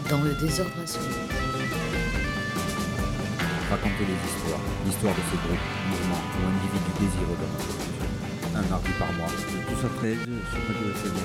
Dans le désordre assuré. Raconter les histoires, l'histoire de ces groupes, mouvements ou individus désireux de reconstruction. Un mardi par mois, de 12 à 13 sur Radio FM.